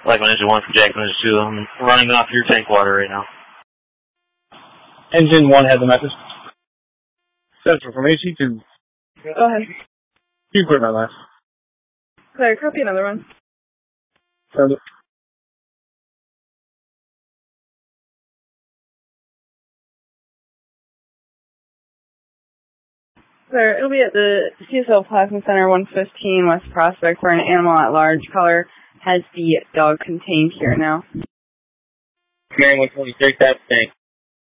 Like Ninja 1 for Jack Ninja 2. I'm running off your tank water right now. Engine 1 has a message. Central from AC2. Go ahead. You put my last. Sorry, copy another one. Send it. Sir, it'll be at the CSL Plasma Center, 115 West Prospect, for an animal at large. Color has the dog contained here now. Command 126, that's tank.